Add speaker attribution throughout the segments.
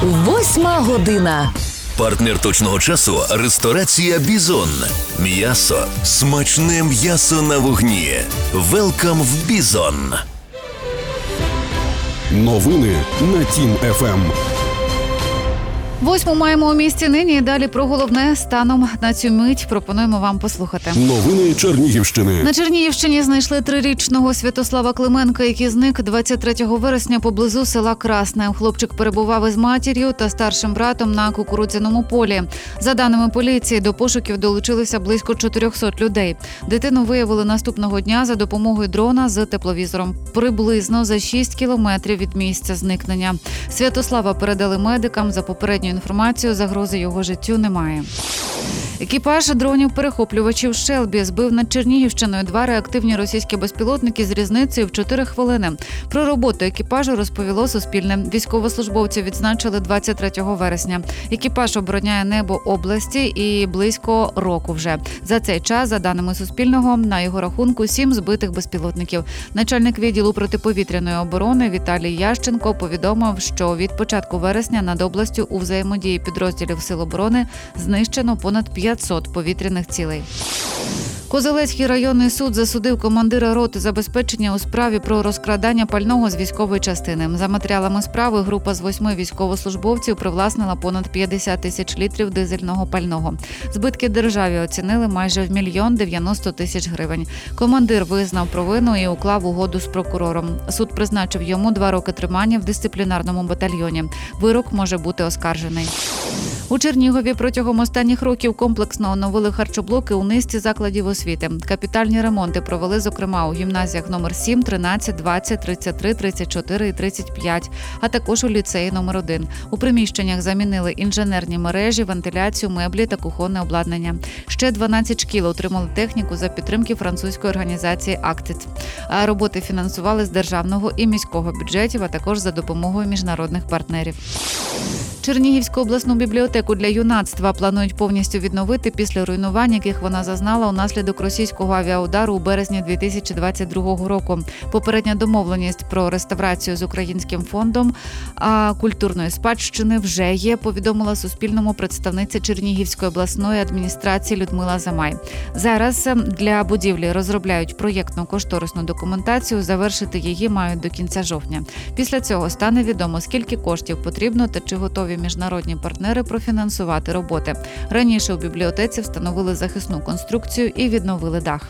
Speaker 1: Восьма година.
Speaker 2: Партнер точного часу – ресторація «Бізон». М'ясо. Смачне м'ясо на вогні. Велкам в «Бізон».
Speaker 3: Новини на Тім ФМ.
Speaker 4: 8 маємо у місті нині. І далі про головне станом на цю мить пропонуємо вам послухати.
Speaker 3: Новини Чернігівщини.
Speaker 4: На Чернігівщині знайшли 3-річного Святослава Клименка, який зник 23 вересня поблизу села Красне. Хлопчик перебував із матір'ю та старшим братом на кукурудзяному полі. За даними поліції, до пошуків долучилися близько 400 людей. Дитину виявили наступного дня за допомогою дрона з тепловізором. Приблизно за 6 кілометрів від місця зникнення. Святослава передали медикам. За попередньою інформацією, загрози його життю немає. Екіпаж дронів-перехоплювачів «Шелбі» збив над Чернігівщиною 2 реактивні російські безпілотники з різницею в 4 хвилини. Про роботу екіпажу розповіло Суспільне. Військовослужбовців відзначили 23 вересня. Екіпаж обороняє небо області і близько року вже. За цей час, за даними Суспільного, на його рахунку 7 збитих безпілотників. Начальник відділу протиповітряної оборони Віталій Ященко повідомив, що від початку вересня над областю у взаємодії підрозділів Сил оборони знищено понад 500 повітряних цілей. Козелецький районний суд засудив командира роти забезпечення у справі про розкрадання пального з військової частини. За матеріалами справи група з 8 військовослужбовців привласнила понад 50 тисяч літрів дизельного пального. Збитки державі оцінили майже в 1 090 000 гривень. Командир визнав провину і уклав угоду з прокурором. Суд призначив йому 2 роки тримання в дисциплінарному батальйоні. Вирок може бути оскаржений. У Чернігові протягом останніх років комплексно оновили харчоблоки у низці закладів освіти. Капітальні ремонти провели, зокрема, у гімназіях номер 7, 13, 20, 33, 34 і 35, а також у ліцеї номер 1. У приміщеннях замінили інженерні мережі, вентиляцію, меблі та кухонне обладнання. Ще 12 шкіл отримали техніку за підтримки французької організації «Актит». А роботи фінансували з державного і міського бюджетів, а також за допомогою міжнародних партнерів. Чернігівську обласну бібліотеку для юнацтва планують повністю відновити після руйнувань, яких вона зазнала унаслідок російського авіаудару у березні 2022 року. Попередня домовленість про реставрацію з Українським фондом культурної спадщини вже є, повідомила Суспільному представниця Чернігівської обласної адміністрації Людмила Замай. Зараз для будівлі розробляють проєктно-кошторисну документацію, завершити її мають до кінця жовтня. Після цього стане відомо, скільки коштів потрібно та чи готові міжнародні партнери профінансувати роботи. Раніше у бібліотеці встановили захисну конструкцію і відновили дах.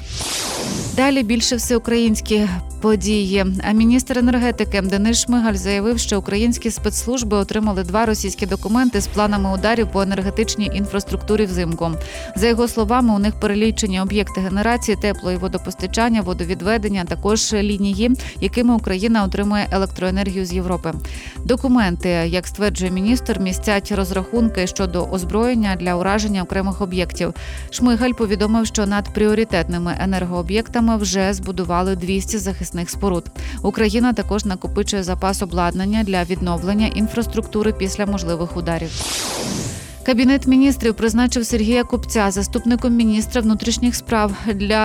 Speaker 4: Далі більше всеукраїнські події. Міністр енергетики Денис Шмигаль заявив, що українські спецслужби отримали 2 російські документи з планами ударів по енергетичній інфраструктурі взимку. За його словами, у них перелічені об'єкти генерації, тепло- і водопостачання, водовідведення, також лінії, якими Україна отримує електроенергію з Європи. Документи, як стверджує міністр, містять розрахунки щодо озброєння для ураження окремих об'єктів. Шмигаль повідомив, що над пріоритетними енергооб'єктами вже збудували 200 захисних споруд. Україна також накопичує запас обладнання для відновлення інфраструктури після можливих ударів. Кабінет міністрів призначив Сергія Купця заступником міністра внутрішніх справ.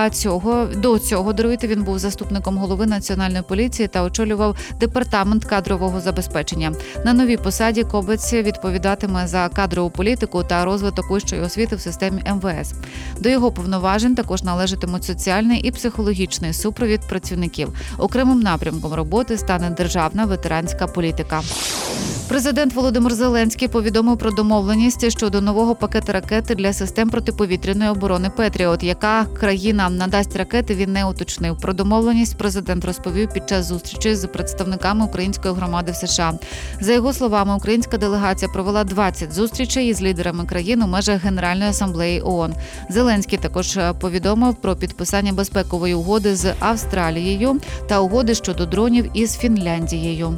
Speaker 4: До цього він був заступником голови Національної поліції та очолював департамент кадрового забезпечення. На новій посаді Кобець відповідатиме за кадрову політику та розвиток вищої освіти в системі МВС. До його повноважень також належатимуть соціальний і психологічний супровід працівників. Окремим напрямком роботи стане державна ветеранська політика. Президент Володимир Зеленський повідомив про домовленість щодо нового пакету ракет для систем протиповітряної оборони «Петріот». Яка країна надасть ракети, він не уточнив. Про домовленість президент розповів під час зустрічі з представниками української громади в США. За його словами, українська делегація провела 20 зустрічей із лідерами країн у межах Генеральної асамблеї ООН. Зеленський також повідомив про підписання безпекової угоди з Австралією та угоди щодо дронів із Фінляндією.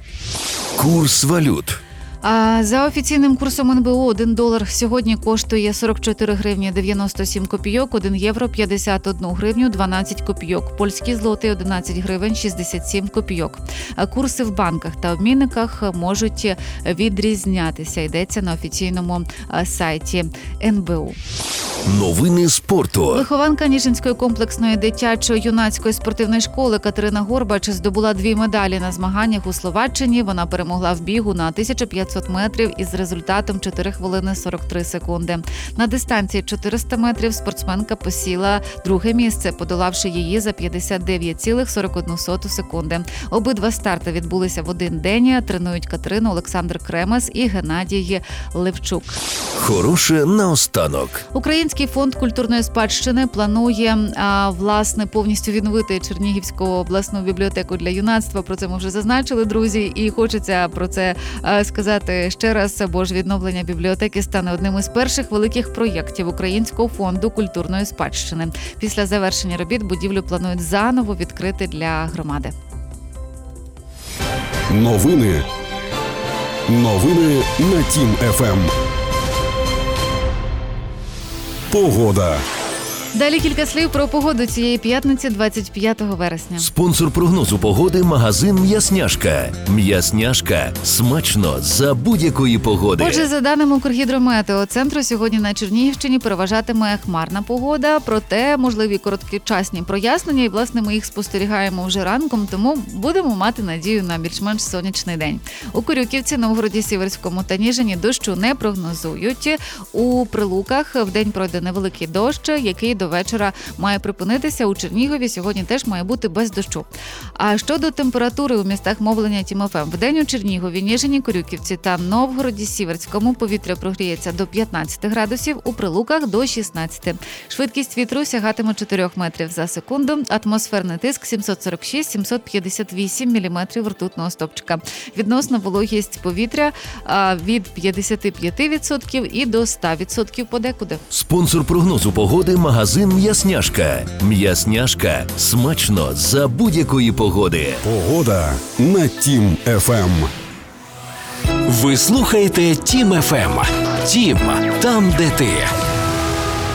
Speaker 2: Курс валют.
Speaker 4: За офіційним курсом НБУ 1 долар сьогодні коштує 44 гривні 97 копійок, 1 євро 51 гривню 12 копійок, польський злотий 11 гривень 67 копійок. Курси в банках та обмінниках можуть відрізнятися, йдеться на офіційному сайті НБУ.
Speaker 2: Новини спорту.
Speaker 4: Вихованка Ніжинської комплексної дитячо-юнацької спортивної школи Катерина Горбач здобула 2 медалі на змаганнях у Словаччині. Вона перемогла в бігу на 1500 500 метрів із результатом 4 хвилини 43 секунди. На дистанції 400 метрів спортсменка посіла друге місце, подолавши її за 59,41 секунди. Обидва старти відбулися в один день. Тренують Катерину Олександр Кремес і Геннадій Левчук.
Speaker 2: Хороше наостанок.
Speaker 4: Український фонд культурної спадщини планує власне повністю відновити Чернігівську обласну бібліотеку для юнацтва. Про це ми вже зазначили, друзі, і хочеться про це сказати ще раз, бо ж відновлення бібліотеки стане одним із перших великих проєктів Українського фонду культурної спадщини. Після завершення робіт будівлю планують заново відкрити для громади.
Speaker 3: Новини на Тім ФМ. Погода.
Speaker 4: Далі кілька слів про погоду цієї п'ятниці, 25 вересня.
Speaker 2: Спонсор прогнозу погоди – магазин «М'ясняшка». «М'ясняшка» – смачно за будь-якої погоди.
Speaker 4: Отже, за даними Укргідрометеоцентру, сьогодні на Чернігівщині переважатиме хмарна погода, проте можливі короткочасні прояснення, і, власне, ми їх спостерігаємо вже ранком, тому будемо мати надію на більш-менш сонячний день. У Корюківці, Новгороді Сіверському та Ніжині дощу не прогнозують. У Прилуках вдень пройде невеликий дощ, який до вечора має припинитися. У Чернігові сьогодні теж має бути без дощу. А щодо температури у містах мовлення Тім ФМ. Вдень у Чернігові, Ніжині, Корюківці та Новгороді Сіверському повітря прогріється до 15 градусів, у Прилуках до 16. Швидкість вітру сягатиме 4 метрів за секунду, атмосферний тиск 746-758 міліметрів ртутного стовпчика. Відносна вологість повітря від 55% і до 100% подекуди.
Speaker 2: Спонсор прогнозу погоди – магазин «М'ясняшка». «М'ясняшка» – смачно за будь-якої погоди.
Speaker 3: Погода на Тім ФМ.
Speaker 5: Ви слухаєте Тім ФМ. Тім – там, де ти.